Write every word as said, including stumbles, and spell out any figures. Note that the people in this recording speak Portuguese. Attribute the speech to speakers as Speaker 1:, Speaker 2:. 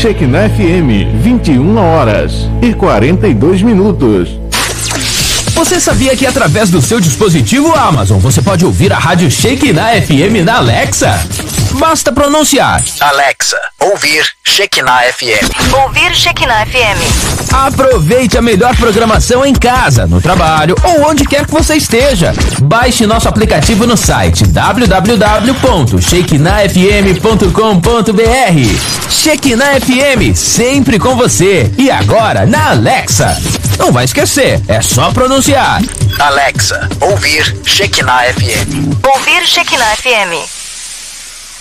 Speaker 1: Shekinah F M, vinte e uma horas e quarenta e dois minutos.
Speaker 2: Você sabia que através do seu dispositivo Amazon você pode ouvir a rádio Shekinah F M na Alexa? Basta pronunciar:
Speaker 3: Alexa, ouvir Shekinah F M.
Speaker 4: Ouvir Shekinah F M.
Speaker 2: Aproveite a melhor programação em casa, no trabalho ou onde quer que você esteja. Baixe nosso aplicativo no site w w w ponto shekinah f m ponto com ponto b r. Shekinah F M, sempre com você. E agora na Alexa. Não vai esquecer, é só pronunciar:
Speaker 3: Alexa, ouvir Shekinah F M.
Speaker 4: Ouvir Shekinah F M.